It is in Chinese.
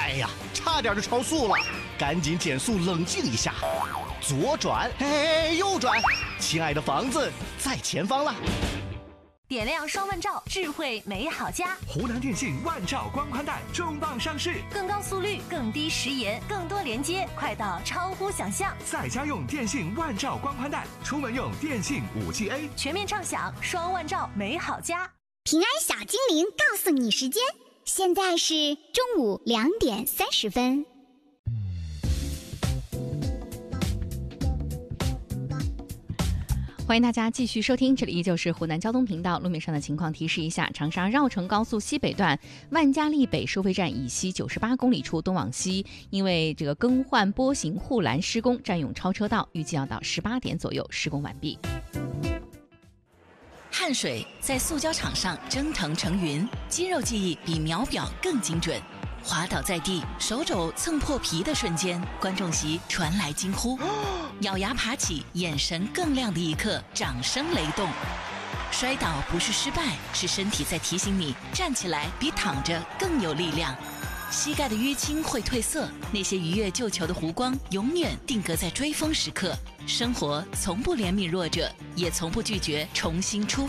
哎呀，差点就超速了，赶紧减速冷静一下，左转，嘿，右转，亲爱的房子在前方了。 点亮双万兆，智慧美好家。 湖南电信万兆光宽带重磅上市， 更高速率，更低时延，更多连接，快到超乎想象。 在家用电信万兆光宽带，出门用电信5G A， 全面畅享双万兆美好家。 平安小精灵告诉你时间，现在是中午2点30分。 欢迎大家继续收听，这里依旧是湖南交通频道。路面上的情况提示一下：长沙绕城高速西北段万家丽北收费站以西98公里处东往西，因为这个更换波形护栏施工，占用超车道，预计要到18点左右施工完毕。 汗水在塑胶场上蒸腾成云，肌肉记忆比秒表更精准。滑倒在地，手肘蹭破皮的瞬间，观众席传来惊呼。咬牙爬起，眼神更亮的一刻，掌声雷动。摔倒不是失败，是身体在提醒你站起来比躺着更有力量。膝盖的淤青会褪色，那些愉悦救球的弧光永远定格在追风时刻。生活从不怜悯弱者，也从不拒绝重新出发。